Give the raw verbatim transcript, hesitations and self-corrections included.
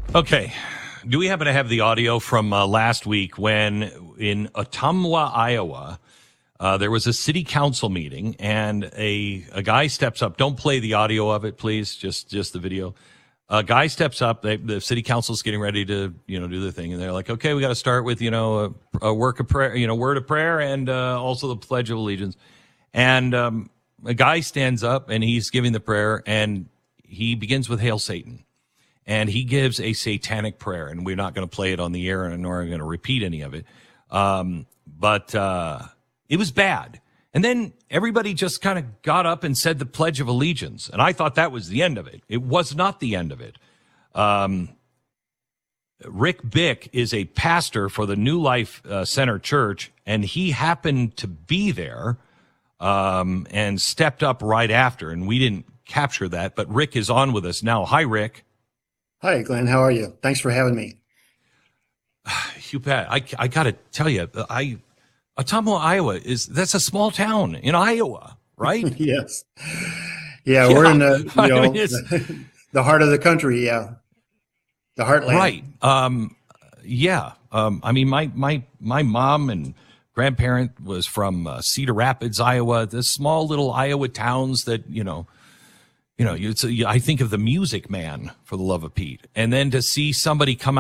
Okay. Do we happen to have the audio from uh, last week when in Ottumwa, Iowa, uh, there was a city council meeting and a, a guy steps up. Don't play the audio of it, please. Just, just the video. A guy steps up. They, the city council's getting ready to, you know, do the thing. And they're like, okay, we got to start with, you know, a, a work of prayer, you know, word of prayer and uh, also the Pledge of Allegiance. And um, a guy stands up and he's giving the prayer and he begins with Hail Satan. And he gives a satanic prayer, and we're not going to play it on the air, and nor are we going to repeat any of it. Um, but uh, it was bad. And then everybody just kind of got up and said the Pledge of Allegiance, and I thought that was the end of it. It was not the end of it. Um, Rick Bick is a pastor for the New Life uh, Center Church, and he happened to be there um, and stepped up right after, and we didn't capture that. But Rick is on with us now. Hi, Rick. Hi, Glenn. How are you? Thanks for having me. You bet. I, I got to tell you, I, Ottumwa, Iowa is, that's a small town in Iowa, right? Yes. Yeah, yeah, we're in the, you know, I mean, the heart of the country. Yeah. The heartland. Right. Um, yeah. Um, I mean, my, my, my mom and grandparent was from uh, Cedar Rapids, Iowa, the small little Iowa towns that, you know, You know, you, I think of the Music Man, for the love of Pete. And then to see somebody come